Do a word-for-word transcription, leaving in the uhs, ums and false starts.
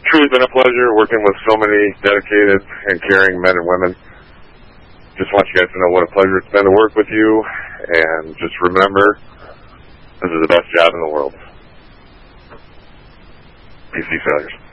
truly been a pleasure working with so many dedicated and caring men and women. Just want you guys to know what a pleasure it's been to work with you, and just remember, this is the best job in the world. P C failures.